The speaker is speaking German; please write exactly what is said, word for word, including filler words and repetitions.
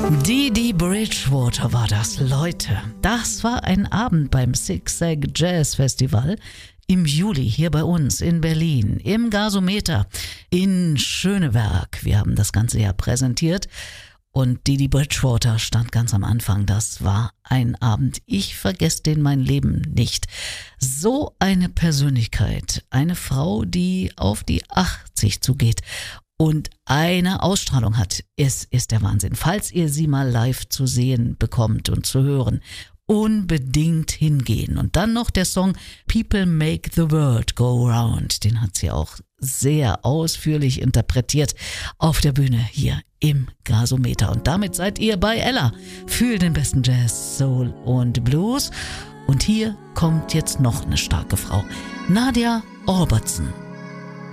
Dee Bridgewater war das, Leute. Das war ein Abend beim Zigzag Jazz Festival im Juli hier bei uns in Berlin, im Gasometer in Schöneberg. Wir haben das ganze Jahr präsentiert und Dee Bridgewater stand ganz am Anfang. Das war ein Abend, ich vergesse den mein Leben nicht. So eine Persönlichkeit, eine Frau, die auf die achtzig zugeht und eine Ausstrahlung hat. Es ist der Wahnsinn. Falls ihr sie mal live zu sehen bekommt und zu hören, unbedingt hingehen. Und dann noch der Song People Make the World Go Round. Den hat sie auch sehr ausführlich interpretiert auf der Bühne hier im Gasometer. Und damit seid ihr bei Ella für den besten Jazz, Soul und Blues. Und hier kommt jetzt noch eine starke Frau, Nadia Robertson.